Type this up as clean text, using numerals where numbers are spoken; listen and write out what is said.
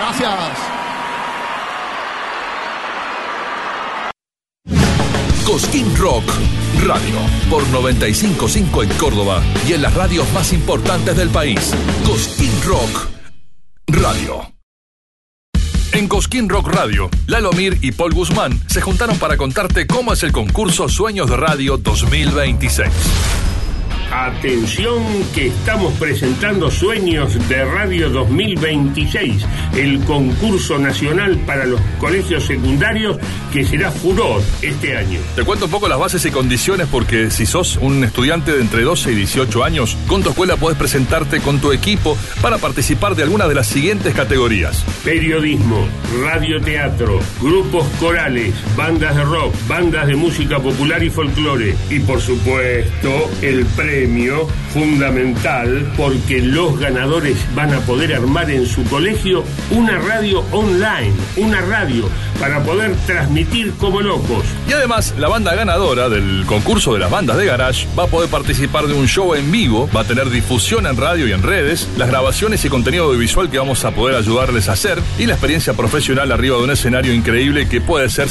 Gracias. Cosquín Rock Radio por 95.5 en Córdoba y en las radios más importantes del país. Cosquín Rock Radio. En Cosquín Rock Radio, Lalo Mir y Paul Guzmán se juntaron para contarte cómo es el concurso Sueños de Radio 2026. Atención, que estamos presentando Sueños de Radio 2026, el concurso nacional para los colegios secundarios que será furor este año. Te cuento un poco las bases y condiciones porque si sos un estudiante de entre 12 y 18 años, con tu escuela podés presentarte con tu equipo para participar de alguna de las siguientes categorías: periodismo, radioteatro, grupos corales, bandas de rock, bandas de música popular y folclore. Y por supuesto, el premio fundamental, porque los ganadores van a poder armar en su colegio una radio online, una radio para poder transmitir como locos. Y además, la banda ganadora del concurso de las bandas de garage va a poder participar de un show en vivo, va a tener difusión en radio y en redes, las grabaciones y contenido audiovisual que vamos a poder ayudarles a hacer y la experiencia profesional arriba de un escenario increíble que puede ser